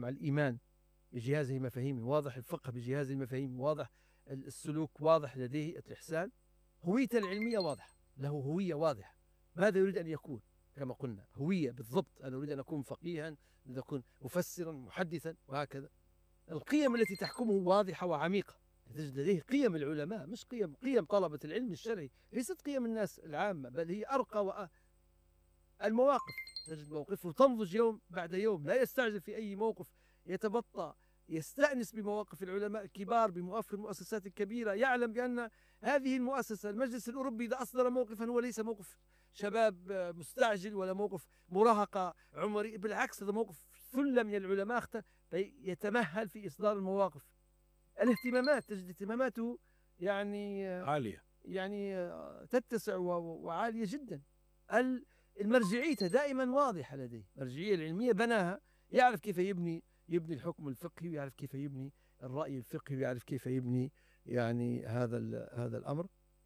يتكلم عن الإيمان بجهازه المفاهيمي، واضح الفقه بجهازه المفاهيمي، واضح السلوك، واضح لديه الإحسان، هويته العلمية واضحة، له هوية واضحة، ماذا يريد أن يكون؟ كما قلنا هوية بالضبط، أنا أريد أن أكون فقيها، أريد أن أكون مفسرا محدثا وهكذا. القيم التي تحكمه واضحة وعميقة، تجد لديه قيم العلماء، مش قيم طلبة العلم الشرعي، ليست قيم الناس العامة، بل هي أرقى. المواقف، تجد موقفه تنضج يوم بعد يوم، لا يستعجل في أي موقف، يتبطأ، يستأنس بمواقف العلماء الكبار، بمواقف المؤسسات الكبيرة، يعلم بأن هذه المؤسسة المجلس الأوروبي إذا أصدر موقفا هو ليس موقف شباب مستعجل ولا موقف مراهقة عمري، بالعكس هذا موقف ثلة من العلماء يتمهل في إصدار المواقف. الاهتمامات، تجد اهتماماته يعني عالية، يعني تتسع وعالية جدا. المرجعية دائما واضحة لديه، المرجعية العلمية بناها، يعرف كيف يبني الحكم الفقهي، ويعرف كيف يبني الرأي الفقهي، ويعرف كيف يبني يعني هذا الأمر.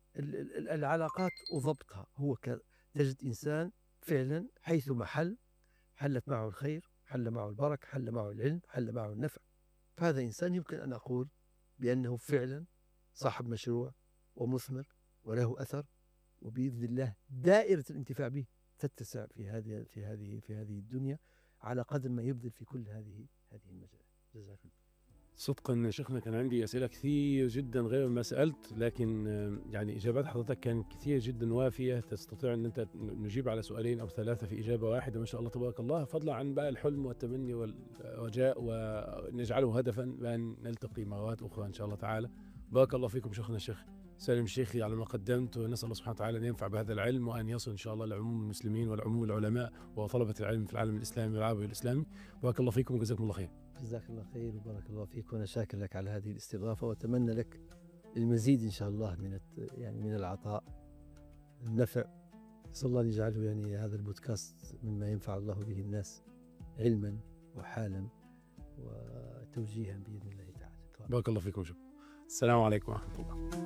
العلاقات وضبطها، تجد إنسان فعلا حيثما حلت معه الخير، حل معه البركة، حل معه العلم، حل معه النفع. فهذا إنسان يمكن أن أقول بأنه فعلا صاحب مشروع ومثمر وله أثر، وبإذن الله دائرة الانتفاع به تتسع في هذه الدنيا على قدر ما يبذل في كل هذه المجالات. جزاك الله. صدقا شيخنا كان عندي أسئلة كثير جدا غير ما سألت، لكن يعني إجابات حضرتك كانت كثير جدا وافية، تستطيع أن أنت نجيب على سؤالين أو ثلاثة في إجابة واحدة، ما شاء الله تبارك الله، فضلا عن بقى الحلم والتمني والرجاء، ونجعله هدفا بأن نلتقي مرات أخرى إن شاء الله تعالى. بارك الله فيكم شيخنا الشيخ سالم الشيخي على ما قدمت، ونسأل الله سبحانه وتعالى أن ينفع بهذا العلم، وأن يصل إن شاء الله لعموم المسلمين والعموم العلماء وطلبة العلم في العالم الإسلامي والعربي الإسلامي. بارك الله فيكم وجزاكم الله خير. جزاك الله خير وبارك الله فيك، وأنا شاكر لك على هذه الاستضافة، وأتمنى لك المزيد إن شاء الله من العطاء النفع. نسأل الله أن يجعله يعني هذا البودكاست مما ينفع الله به الناس علما وحالا وتوجيها بإذن الله تعالى. بارك الله فيكم. شكرا. السلام عليكم ورحمة الله.